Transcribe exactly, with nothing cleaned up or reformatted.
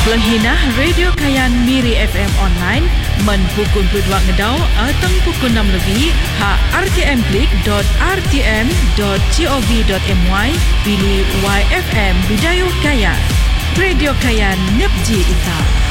Pelenghinah Radio Kayan Miri F M online men pukul dua ngedau atau pukul enam lebih ha r t m klik dot r t m dot gov dot my pilih Y F M Bidayuh Kayan. Radio Kayan Nepji Ita.